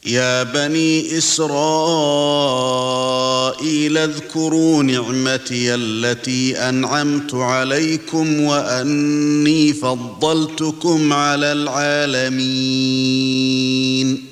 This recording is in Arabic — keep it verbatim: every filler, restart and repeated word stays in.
يا بني إسرائيل اذكروا نعمتي التي أنعمت عليكم وأني فضلتكم على العالمين